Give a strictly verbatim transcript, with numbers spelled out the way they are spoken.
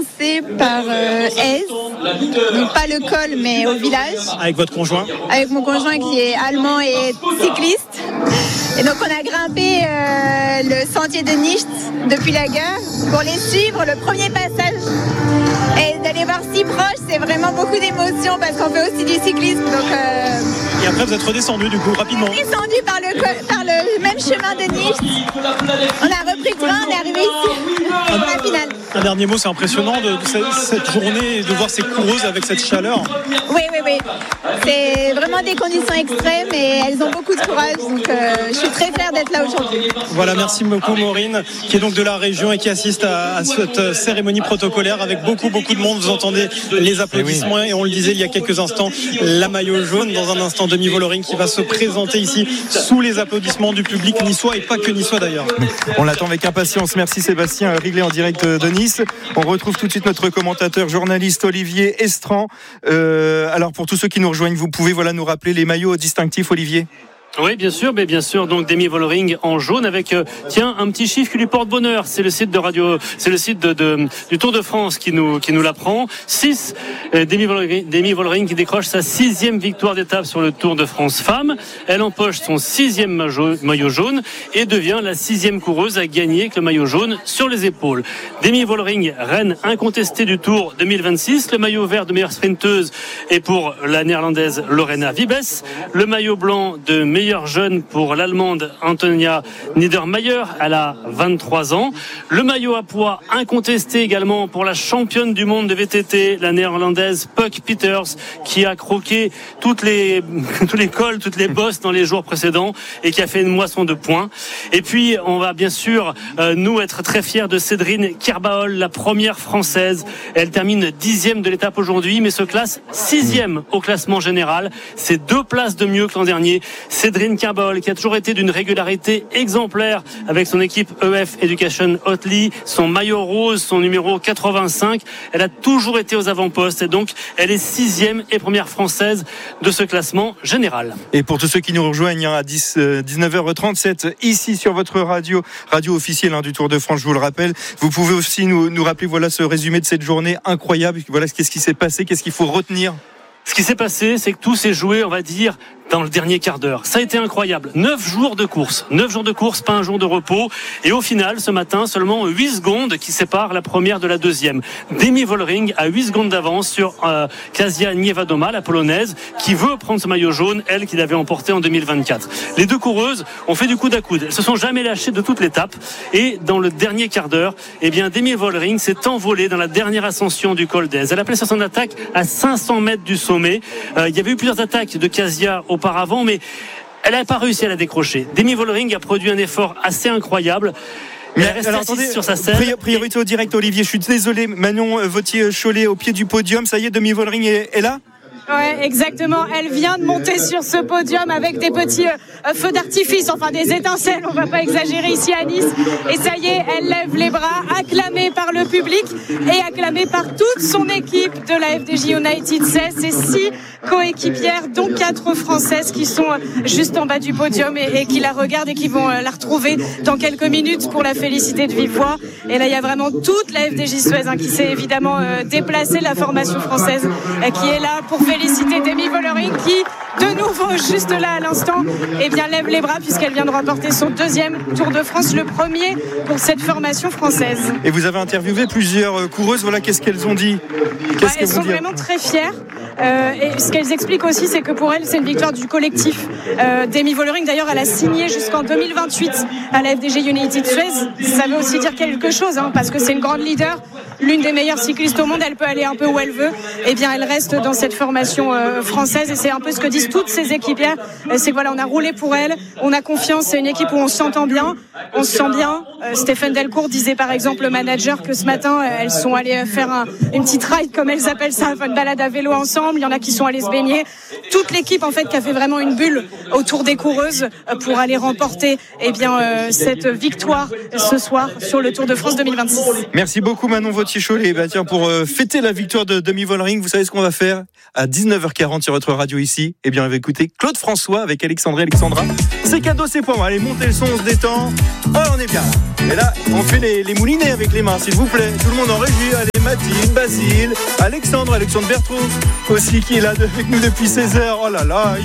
C'est par euh, Aise, donc pas le col mais au village. Avec votre conjoint ? Avec mon conjoint qui est allemand et cycliste. Et donc on a grimpé euh, le sentier de Nicht depuis la gare pour les suivre, le premier passage. Et d'aller voir si proche, c'est vraiment beaucoup d'émotions parce qu'on fait aussi du cyclisme. Donc, euh... Et après vous êtes redescendu du coup rapidement. On est descendu par le, par le même chemin de Nicht. On a repris le train, on est arrivé ici pour la finale. Un dernier mot, c'est impressionnant de, de cette, cette journée et de voir ces coureuses avec cette chaleur. Oui, oui, oui. C'est vraiment des conditions extrêmes et elles ont beaucoup de courage. Donc euh, je suis très fière d'être là aujourd'hui. Voilà, merci beaucoup Maureen, qui est donc de la région et qui assiste à, à cette cérémonie protocolaire avec beaucoup, beaucoup de monde. Vous entendez les applaudissements et, oui. et on le disait il y a quelques instants, la maillot jaune. Dans un instant, Demi Vollering qui va se présenter ici sous les applaudissements du public niçois et pas que niçois d'ailleurs. On l'attend avec impatience. Merci Sébastien Riglet en direct de Nice. On retrouve tout de suite notre commentateur, journaliste Olivier Estran. Euh, alors pour tous ceux qui nous rejoignent, vous pouvez voilà, nous rappeler les maillots distinctifs, Olivier ? Oui, bien sûr, mais bien sûr. Donc Demi Vollering en jaune avec euh, tiens un petit chiffre qui lui porte bonheur. C'est le site de radio, c'est le site de, de du Tour de France qui nous qui nous l'apprend. six euh, Demi Vollering, Demi Vollering qui décroche sa sixième victoire d'étape sur le Tour de France femmes. Elle empoche son sixième maillot, maillot jaune et devient la sixième coureuse à gagner avec le maillot jaune sur les épaules. Demi Vollering, reine incontestée du Tour deux mille vingt-six. Le maillot vert de meilleure sprinteuse est pour la néerlandaise Lorena Wiebes. Le maillot blanc de meilleure jeune pour l'allemande Antonia Niedermayer, elle a vingt-trois ans. Le maillot à poids incontesté également pour la championne du monde de V T T, la néerlandaise Puck Peters, qui a croqué toutes les, tous les cols, toutes les bosses dans les jours précédents et qui a fait une moisson de points. Et puis, on va bien sûr, euh, nous, être très fiers de Cédrine Kerbaol, la première française. Elle termine dixième de l'étape aujourd'hui, mais se classe sixième au classement général. C'est deux places de mieux que l'an dernier. Cédrine Kerbaol, qui a toujours été d'une régularité exemplaire avec son équipe E F Education Oatly, son maillot rose, son numéro quatre-vingt-cinq. Elle a toujours été aux avant-postes et donc elle est sixième et première française de ce classement général. Et pour tous ceux qui nous rejoignent à dix, dix-neuf heures trente-sept, ici sur votre radio, radio officielle hein, du Tour de France, je vous le rappelle, vous pouvez aussi nous, nous rappeler voilà, ce résumé de cette journée incroyable. Voilà, qu'est-ce qui s'est passé, qu'est-ce qu'il faut retenir ? Ce qui s'est passé, c'est que tout s'est joué, on va dire, dans le dernier quart d'heure. Ça a été incroyable. Neuf jours de course. Neuf jours de course, pas un jour de repos. Et au final, ce matin, seulement huit secondes qui séparent la première de la deuxième. Demi Vollering a huit secondes d'avance sur euh, Kasia Niewiadoma, la polonaise, qui veut prendre ce maillot jaune, elle qui l'avait emporté en deux mille vingt-quatre. Les deux coureuses ont fait du coude à coude. Elles se sont jamais lâchées de toute l'étape. Et dans le dernier quart d'heure, eh bien, Demi Vollering s'est envolée dans la dernière ascension du col d'Aise. Elle a placé son attaque à cinq cents mètres du sommet. Euh, il y avait eu plusieurs attaques de Kasia auparavant, mais elle n'a pas réussi à la décrocher. Demi Vollering a produit un effort assez incroyable. Mais elle reste alors, assise attendez, sur sa selle. Priorité au direct, Olivier. Je suis désolé, Manon Vautier-Cholet au pied du podium. Ça y est, Demi Vollering est, est là ? Ouais, exactement. Elle vient de monter sur ce podium avec des petits euh, feux d'artifice, enfin des étincelles, on va pas exagérer ici à Nice. Et ça y est, elle lève les bras, acclamée par le public et acclamée par toute son équipe de la F D J United seize. C'est six coéquipières, dont quatre françaises qui sont juste en bas du podium et, et qui la regardent et qui vont la retrouver dans quelques minutes pour la féliciter de vive voix. Et là, il y a vraiment toute la F D J Suez hein, qui s'est évidemment euh, déplacée, la formation française euh, qui est là pour féliciter Demi Vollering qui, de nouveau, juste là à l'instant, eh bien, lève les bras puisqu'elle vient de remporter son deuxième Tour de France, le premier pour cette formation française. Et vous avez interviewé plusieurs coureuses, voilà, qu'est-ce qu'elles ont dit ? Qu'est-ce ouais, Elles qu'elles sont dire vraiment très fières. Euh, et ce qu'elles expliquent aussi, c'est que pour elles, c'est une victoire du collectif. Euh, Demi Vollering, d'ailleurs, elle a signé jusqu'en deux mille vingt-huit à la F D J United Suez. Ça veut aussi dire quelque chose, hein, parce que c'est une grande leader, l'une des meilleures cyclistes au monde. Elle peut aller un peu où elle veut. Eh bien, elle reste dans cette formation euh, française, et c'est un peu ce que disent toutes ses équipières. C'est que voilà, on a roulé pour elle, on a confiance. C'est une équipe où on s'entend bien, on se sent bien. Euh, Stéphane Delcourt disait par exemple, le manager, que ce matin, elles sont allées faire un, une petite ride, comme elles appellent ça, une balade à vélo ensemble. Il y en a qui sont allés se baigner. Toute l'équipe en fait qui a fait vraiment une bulle autour des coureuses pour aller remporter eh bien, euh, cette victoire ce soir sur le Tour de France deux mille vingt-six. Merci beaucoup Manon Vautier. Gauthier Cholet. Bah, tiens, pour euh, fêter la victoire de Demi Vollering, vous savez ce qu'on va faire à dix-neuf heures quarante sur votre radio ici. Eh bien, on va écouter Claude François avec Alexandre et Alexandra. C'est cadeau, c'est pour moi. Allez, montez le son, on se détend. Oh, on est bien là. Et là, on fait les, les moulinets avec les mains, s'il vous plaît. Tout le monde en régie. Allez, Mathilde, Basile, Alexandre, Alexandre Bertrand aussi qui est là avec nous depuis seize heures. Oh là là.